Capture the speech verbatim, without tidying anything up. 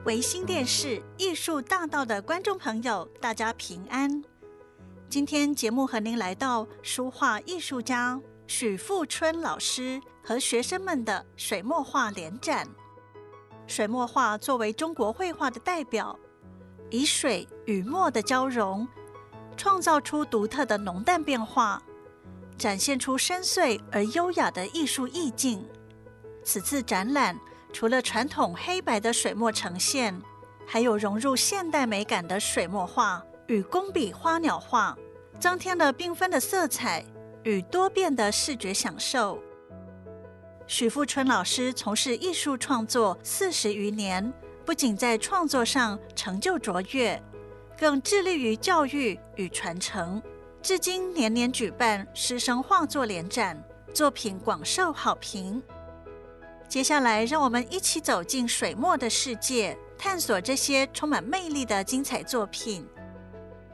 维新电视艺术大道的观众朋友，大家平安。今天节目和您来到书画艺术家许富春老师和学生们的水墨画联展。水墨画作为中国绘画的代表，以水与墨的交融，创造出独特的浓淡变化，展现出深邃而优雅的艺术意境。此次展览除了传统黑白的水墨呈现，还有融入现代美感的水墨画与工笔花鸟画，增添了缤纷的色彩与多变的视觉享受。许富春老师从事艺术创作四十余年，不仅在创作上成就卓越，更致力于教育与传承，至今年年举办师生画作联展，作品广受好评。接下来让我们一起走进水墨的世界，探索这些充满魅力的精彩作品。